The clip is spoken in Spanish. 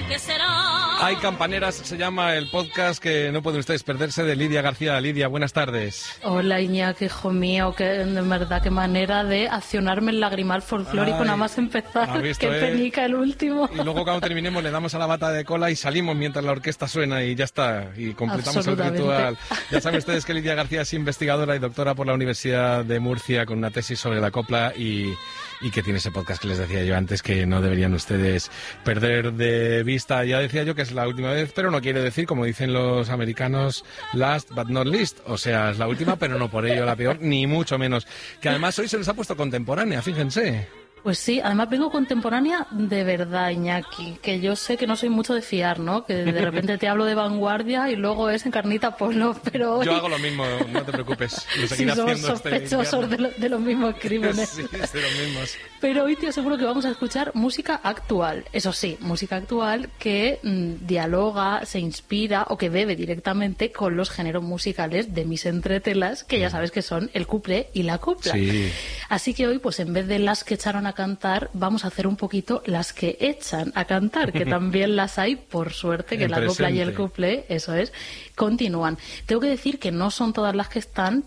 ¿qué será? Hay Campaneras, se llama el podcast que no pueden ustedes perderse, de Lidia García. Lidia, buenas tardes. Hola, Iñaki, hijo mío, que de verdad qué manera de accionarme el lagrimal folclórico nada más empezar. Visto, qué penica el último. Y luego cuando terminemos le damos a la bata de cola y salimos mientras la orquesta suena y ya está, y completamos el ritual. Ya saben ustedes que Lidia García es investigadora y doctora por la Universidad de Murcia con una tesis sobre la copla y que tiene ese podcast que les decía yo antes que no deberían ustedes perder de vista. Ya decía yo que es la última vez, pero no quiere decir, como dicen los americanos, last but not least. O sea, es la última, pero no por ello la peor, ni mucho menos. Que además hoy se les ha puesto contemporánea, fíjense. Pues sí, además vengo contemporánea de verdad, Iñaki, que yo sé que no soy mucho de fiar, ¿no? Que de repente te hablo de vanguardia y luego es Encarnita Polo, pero hoy... Yo hago lo mismo, no te preocupes. Lo seguiré somos sospechosos de los mismos crímenes. Sí, de los mismos. Pero hoy te aseguro que vamos a escuchar música actual. Eso sí, música actual que dialoga, se inspira o que bebe directamente con los géneros musicales de mis entretelas, que ya sabes que son el cuplé y la copla. Sí. Así que hoy, pues en vez de las que echaron a cantar, vamos a hacer un poquito las que echan a cantar, que también las hay, por suerte, que la copla y el cuplé, eso es, continúan. Tengo que decir que no son todas las que están,